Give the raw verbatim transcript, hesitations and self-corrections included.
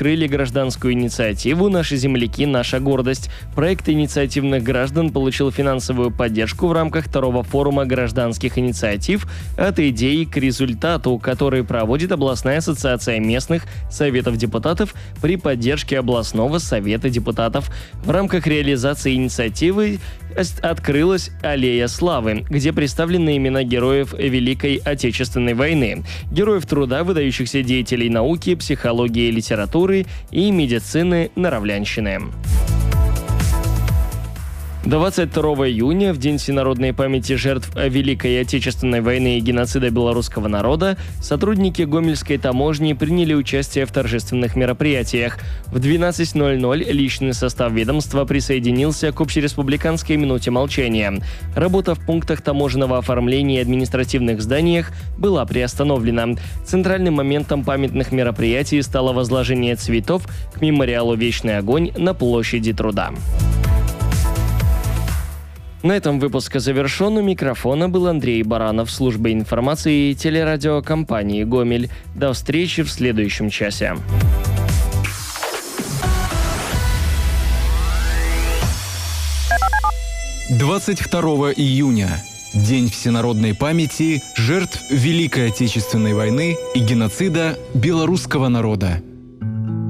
открыли гражданскую инициативу «Наши земляки. Наша гордость». Проект инициативных граждан получил финансовую поддержку в рамках второго форума гражданских инициатив «От идеи к результату», который проводит областная ассоциация местных советов депутатов при поддержке областного совета депутатов. В рамках реализации инициативы открылась Аллея Славы, где представлены имена героев Великой Отечественной войны, героев труда, выдающихся деятелей науки, психологии, литературы и медицины Наравлянщины. двадцать второго июня, в День всенародной памяти жертв Великой Отечественной войны и геноцида белорусского народа, сотрудники Гомельской таможни приняли участие в торжественных мероприятиях. В двенадцать ноль ноль личный состав ведомства присоединился к общереспубликанской минуте молчания. Работа в пунктах таможенного оформления и административных зданиях была приостановлена. Центральным моментом памятных мероприятий стало возложение цветов к мемориалу «Вечный огонь» на площади Труда. На этом выпуск завершен. У микрофона был Андрей Баранов, служба информации телерадиокомпании «Гомель». До встречи в следующем часе. двадцать второго июня. День всенародной памяти жертв Великой Отечественной войны и геноцида белорусского народа.